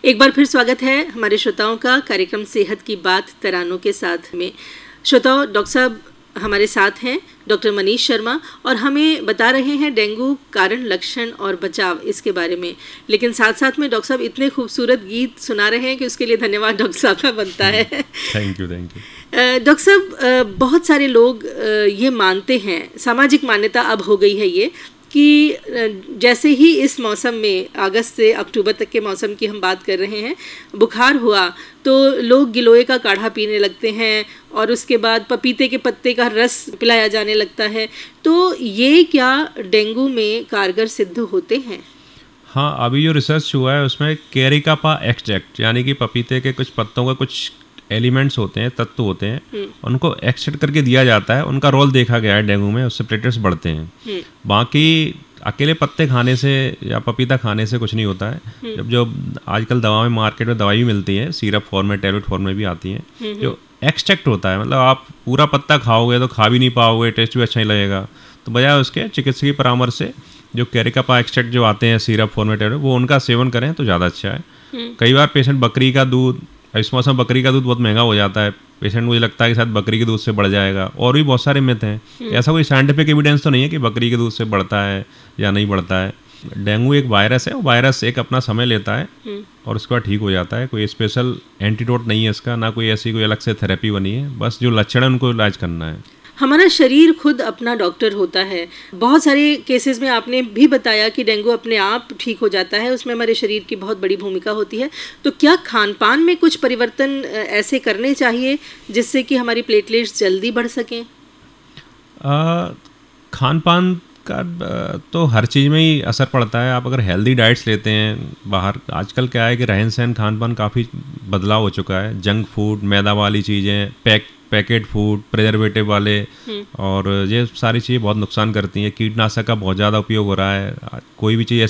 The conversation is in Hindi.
एक बार फिर स्वागत है हमारे श्रोताओं का कार्यक्रम सेहत की बात तरानों के साथ में। श्रोताओं, डॉक्टर साहब हमारे साथ हैं, डॉक्टर मनीष शर्मा, और हमें बता रहे हैं डेंगू कारण, लक्षण और बचाव इसके बारे में। लेकिन साथ साथ में डॉक्टर साहब इतने खूबसूरत गीत सुना रहे हैं कि उसके लिए धन्यवाद डॉक्टर साहब का बनता है। Thank you. डॉक्टर साहब, बहुत सारे लोग ये मानते हैं, सामाजिक मान्यता अब हो गई है ये, कि जैसे ही इस मौसम में अगस्त से अक्टूबर तक के मौसम की हम बात कर रहे हैं, बुखार हुआ तो लोग गिलोय का काढ़ा पीने लगते हैं और उसके बाद पपीते के पत्ते का रस पिलाया जाने लगता है। तो ये क्या डेंगू में कारगर सिद्ध होते हैं? हाँ, अभी जो रिसर्च हुआ है उसमें कैरिकापा एक्सट्रैक्ट, यानी कि पपीते के कुछ पत्तों का कुछ एलिमेंट्स होते हैं, तत्व होते हैं, उनको एक्सट्रैक्ट करके दिया जाता है। उनका रोल देखा गया है डेंगू में, उससे प्लेटलेट्स बढ़ते हैं। बाकी अकेले पत्ते खाने से या पपीता खाने से कुछ नहीं होता है। जो आजकल दवा में मार्केट में दवाई भी मिलती है, सिरप फॉर्म में, टैबलेट फॉर्म में भी आती हैं, जो एक्सट्रैक्ट होता है, मतलब आप पूरा पत्ता खाओगे तो खा भी नहीं पाओगे, टेस्ट भी अच्छा नहीं लगेगा। तो बजाय उसके चिकित्सकीय परामर्श से जो कैरिकापा एक्सट्रैक्ट जो आते हैं सिरप फॉर्म में, टैबलेट, वो उनका सेवन करें तो ज़्यादा अच्छा है। कई बार पेशेंट बकरी का दूध, इस मौसम बकरी का दूध बहुत महंगा हो जाता है, पेशेंट मुझे लगता है कि शायद बकरी के दूध से बढ़ जाएगा, और भी बहुत सारे मिथ हैं। ऐसा कोई साइंटिफिक एविडेंस तो नहीं है कि बकरी के दूध से बढ़ता है या नहीं बढ़ता है। डेंगू एक वायरस है, वो वायरस एक अपना समय लेता है और उसके बाद ठीक हो जाता है। कोई स्पेशल एंटीडोट नहीं है इसका, ना कोई ऐसी कोई अलग से थेरेपी बनी है, बस जो लक्षण है उनको इलाज करना है। हमारा शरीर खुद अपना डॉक्टर होता है। बहुत सारे केसेस में आपने भी बताया कि डेंगू अपने आप ठीक हो जाता है, उसमें हमारे शरीर की बहुत बड़ी भूमिका होती है। तो क्या खान पान में कुछ परिवर्तन ऐसे करने चाहिए जिससे कि हमारी प्लेटलेट्स जल्दी बढ़ सकें? खान पान का तो हर चीज़ में ही असर पड़ता है। आप अगर हेल्दी डाइट्स लेते हैं, बाहर आजकल क्या है कि रहन सहन खान पान काफ़ी बदलाव हो चुका है। जंक फूड, मैदा वाली चीज़ें, पैकेट फूड, प्रिजर्वेटिव वाले, और ये सारी चीज़ें बहुत नुकसान करती हैं। कीटनाशक का बहुत ज़्यादा उपयोग हो रहा है। कोई भी चीज़